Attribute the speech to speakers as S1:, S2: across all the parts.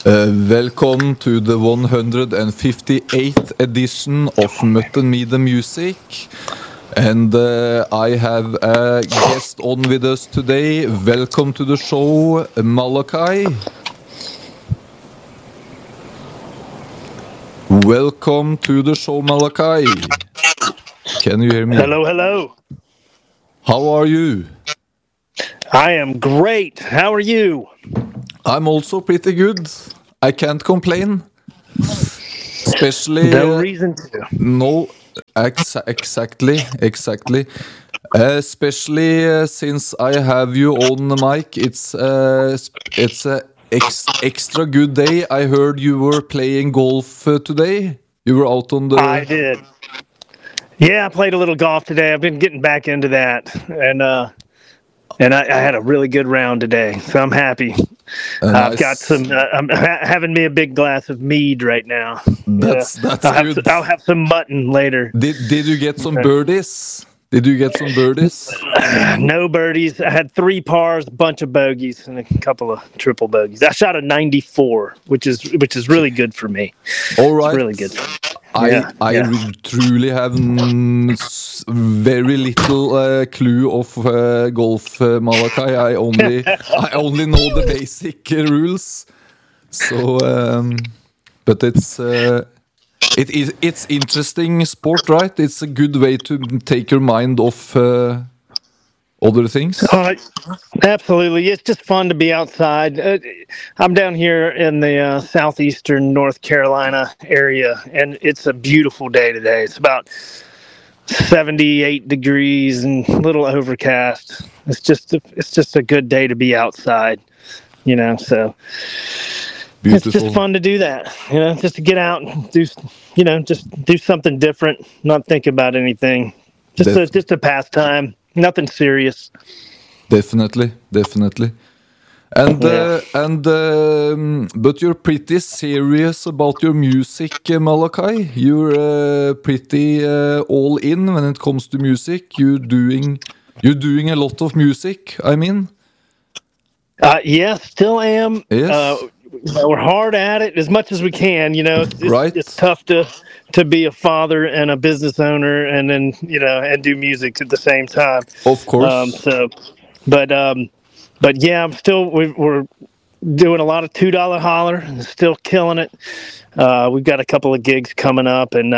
S1: Welcome to the 158th edition of Mutton Me the Music. And I have a guest on with us today. Welcome to the show, Malachi. Welcome to the show, Malachi. Can you hear me?
S2: Hello, hello.
S1: How are you?
S2: I am great. How are you?
S1: I'm also pretty good. I can't complain. Especially...
S2: No reason to.
S1: No, exactly. Especially since I have you on the mic, it's a extra good day. I heard you were playing golf today. You were out on the...
S2: I did. Yeah, I played a little golf today. I've been getting back into that, and I had a really good round today, so I'm happy. I've got some. I'm having me a big glass of mead right now.
S1: That's good.
S2: I'll have some mutton later.
S1: Did you get some birdies?
S2: No birdies. I had 3 pars, a bunch of bogeys, and a couple of triple bogeys. I shot a 94, which is really good for me.
S1: All right,
S2: it's really good.
S1: I truly have very little clue of golf, Malachi. I only know the basic rules. So, but it's interesting sport, right? It's a good way to take your mind off other things.
S2: Absolutely, it's just fun to be outside. I'm down here in the southeastern North Carolina area, and it's a beautiful day today. It's about 78 degrees and a little overcast. It's just a good day to be outside, so beautiful. It's just fun to do that, just to get out and just do something different, not think about anything, just a pastime, nothing serious.
S1: Definitely. And but you're pretty serious about your music, Malachi. You're pretty all in when it comes to music. You're doing a lot of music, I mean.
S2: Yes, still am.
S1: Yes.
S2: We're hard at it as much as we can.
S1: Right.
S2: It's tough to be a father and a business owner, and then and do music at the same time.
S1: Of course.
S2: But yeah, we're doing a lot of $2 holler, and still killing it. We've got a couple of gigs coming up, and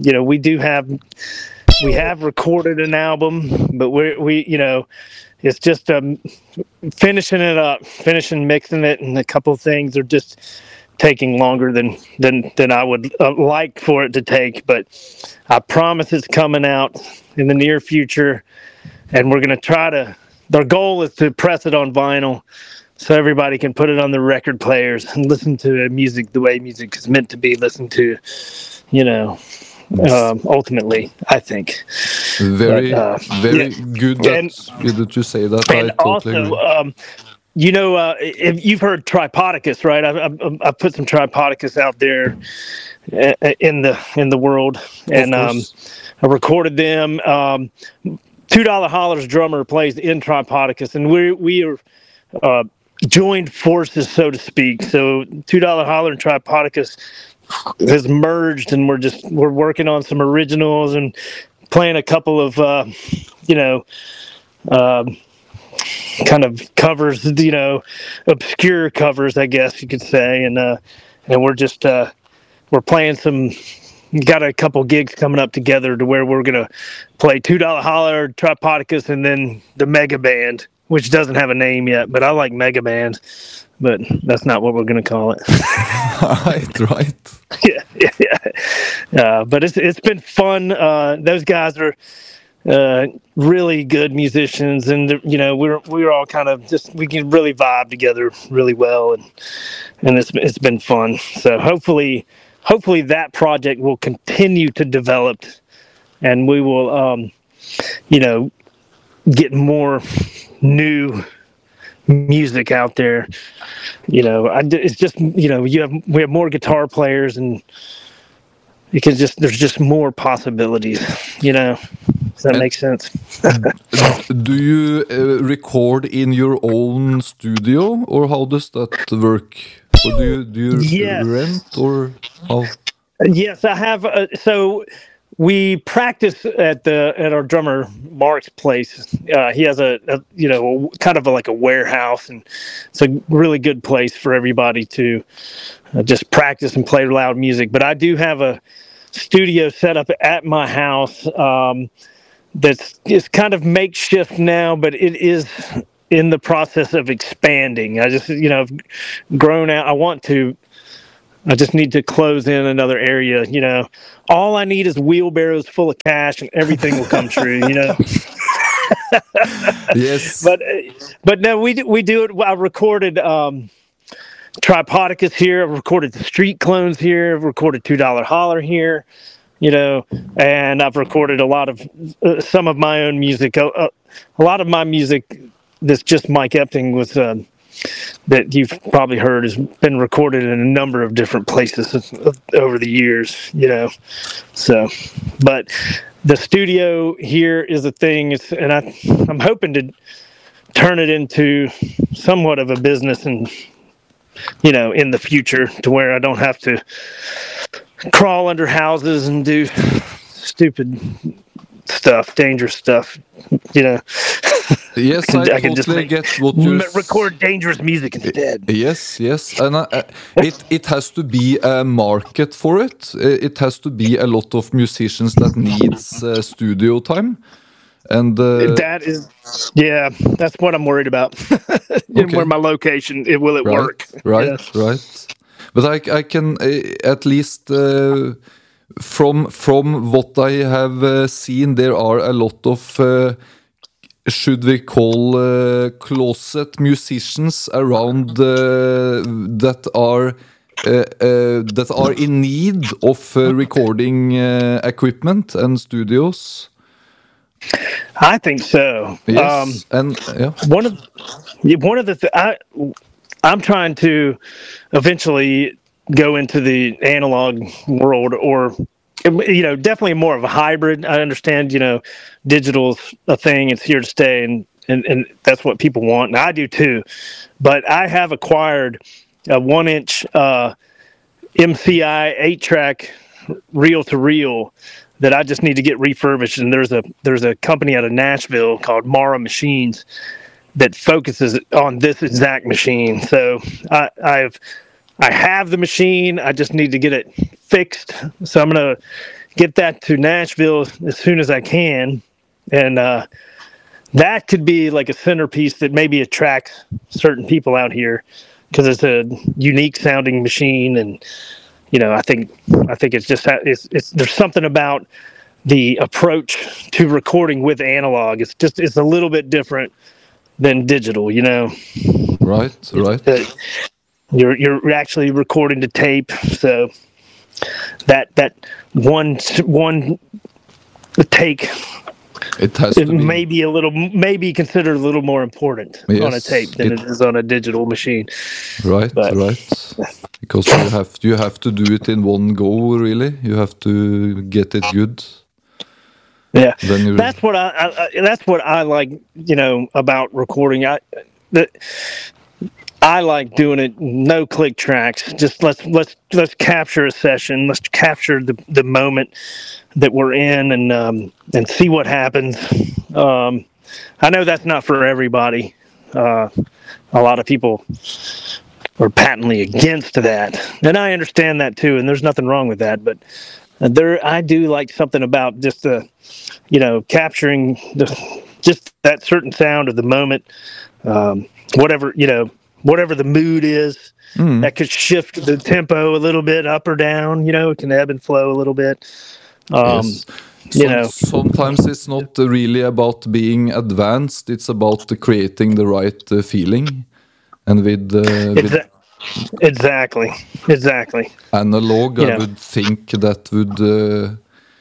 S2: we have recorded an album, but it's just finishing it up, mixing it, and a couple of things are just taking longer than I would like for it to take. But I promise it's coming out in the near future, and we're going to try to. Their goal is to press it on vinyl, so everybody can put it on the record players and listen to music the way music is meant to be listened to. Ultimately, I think.
S1: Very good that you say that.
S2: And I totally agree. If you've heard Tripodicus, right? I put some Tripodicus out there in the world, and I recorded them. $2 Holler's drummer plays in Tripodicus, and we are joined forces, so to speak. So $2 Holler and Tripodicus has merged, and we're working on some originals and playing a couple of kind of covers, obscure covers, I guess you could say, and we're playing some. Got a couple gigs coming up together to where we're gonna play $2 Holler, Tripodicus, and then the Mega Band, which doesn't have a name yet, but I like Mega Band, but that's not what we're gonna call it.
S1: Right.
S2: Yeah. But it's been fun. Those guys are really good musicians, and we're all kind of we can really vibe together really well, and it's been fun. So hopefully that project will continue to develop, and we will get more new music out there. It's just we have more guitar players, and there's just more possibilities. Does that make sense?
S1: Do you record in your own studio, or how does that work? Or do you
S2: Yes.
S1: rent, or how?
S2: Yes, I have. So we practice at our drummer Mark's place. He has a kind of like a warehouse, and it's a really good place for everybody to just practice and play loud music. But I do have a studio set up at my house that's kind of makeshift now, but it is in the process of expanding. I just I've grown out. I just need to close in another area. All I need is wheelbarrows full of cash, and everything will come true.
S1: Yes.
S2: But no, we do it. I recorded Tripodicus here. I've recorded the Street Clones here. I've recorded $2 Holler here. And I've recorded a lot of some of my own music. A lot of my music that's just Mike Epting was. That you've probably heard has been recorded in a number of different places over the years, So, but the studio here is a thing, and I'm hoping to turn it into somewhat of a business, and in the future, to where I don't have to crawl under houses and do stupid stuff, dangerous stuff,
S1: Yes, I
S2: can
S1: totally get what you
S2: record dangerous music instead.
S1: Yes, and it has to be a market for it. It has to be a lot of musicians that needs studio time, and that's what I'm worried about. Okay.
S2: Where my location, will it work?
S1: Right. But I can at least. From what I have seen, there are a lot of should we call closet musicians around that are in need of recording equipment and studios.
S2: I think so.
S1: Yes, and yeah.
S2: One of the I'm trying to eventually go into the analog world, or definitely more of a hybrid. I understand digital's a thing, it's here to stay, and that's what people want, and I do too. But I have acquired a 1-inch MCI 8-track reel-to-reel that I just need to get refurbished, and there's a company out of Nashville called Mara Machines that focuses on this exact machine. So I have the machine. I just need to get it fixed. So I'm going to get that to Nashville as soon as I can. And that could be like a centerpiece that maybe attracts certain people out here, because it's a unique sounding machine. And, I think it's just, there's something about the approach to recording with analog. It's a little bit different than digital,
S1: Right.
S2: You're actually recording to tape, so that one take,
S1: it has to be.
S2: may be considered a little more important on a tape than it is on a digital machine.
S1: Right. Because you have to do it in one go. Really, you have to get it good.
S2: Yeah, that's what I like. About recording. I like doing it no click tracks. Just let's capture a session. Let's capture the moment that we're in, and see what happens. I know that's not for everybody. A lot of people are patently against that, and I understand that too. And there's nothing wrong with that. But I do like something about just capturing just that certain sound of the moment. Whatever the mood is, that could shift the tempo a little bit up or down. It can ebb and flow a little bit.
S1: Yes. Sometimes it's not really about being advanced. It's about creating the right feeling, and with
S2: exactly
S1: analog, I would think that would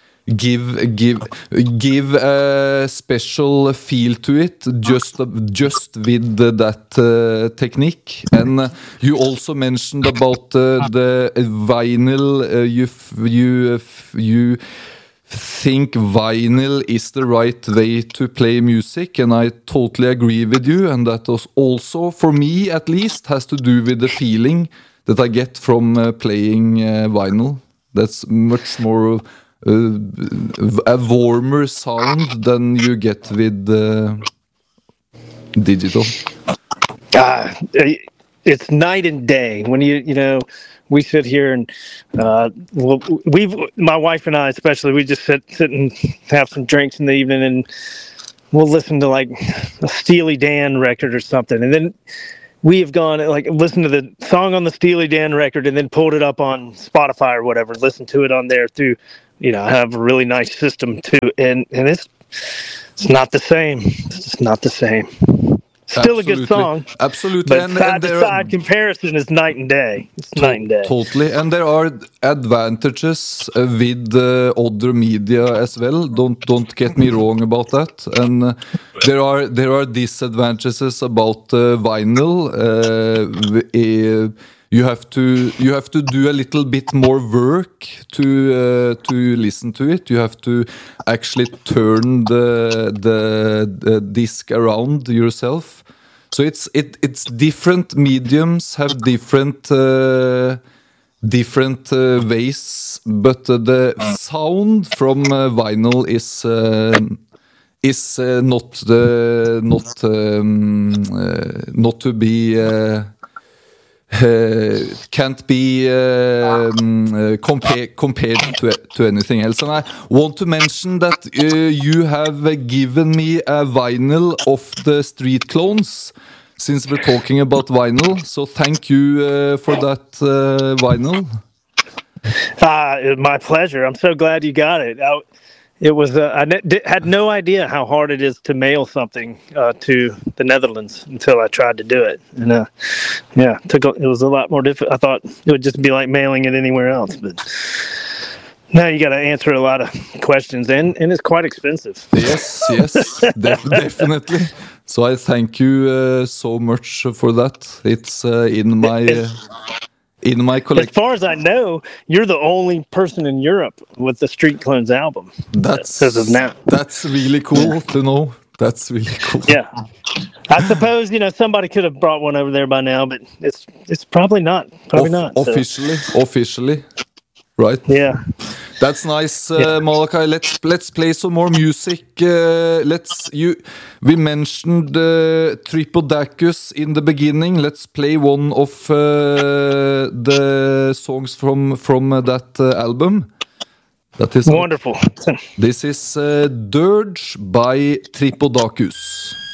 S1: give a special feel to it, just with that technique. And you also mentioned about the vinyl. You think vinyl is the right way to play music, and I totally agree with you. And that also, for me at least, has to do with the feeling that I get from playing vinyl. That's much more a warmer sound than you get with digital.
S2: It's night and day when you know. We sit here and my wife and I especially, we just sit and have some drinks in the evening, and we'll listen to like a Steely Dan record or something, and then we have gone like listen to the song on the Steely Dan record and then pulled it up on Spotify or whatever, listen to it on there through, you know, I have a really nice system too, and it's not the same. It's just not the same. Still
S1: Absolutely.
S2: a good song.
S1: Absolutely.
S2: But side-to-side comparison is night and day. It's night and day.
S1: Totally. And there are advantages with other media as well. Don't get me wrong about that. And there are disadvantages about vinyl. You have to do a little bit more work to listen to it. You have to actually turn the disc around yourself. So it's different mediums have different ways, but the sound from vinyl is not to be. Can't be compared to anything else. And I want to mention that you have given me a vinyl of the Street Clones, since we're talking about vinyl. So thank you for that vinyl.
S2: My pleasure. I'm so glad you got it. It was I had no idea how hard it is to mail something to the Netherlands until I tried to do it, and it was a lot more difficult. I thought it would just be like mailing it anywhere else, but now you got to answer a lot of questions, and it's quite expensive.
S1: Yes, definitely. So I thank you so much for that. It's in my collection.
S2: As far as I know, you're the only person in Europe with the Street Clones album. As of now.
S1: That's really cool to know. That's really cool.
S2: Yeah, I suppose somebody could have brought one over there by now, but it's probably not.
S1: Officially, right?
S2: Yeah.
S1: That's nice, Malachi. Let's play some more music. We mentioned Tripodacus in the beginning. Let's play one of the songs from that album. That is
S2: wonderful.
S1: This is Dirge by Tripodacus.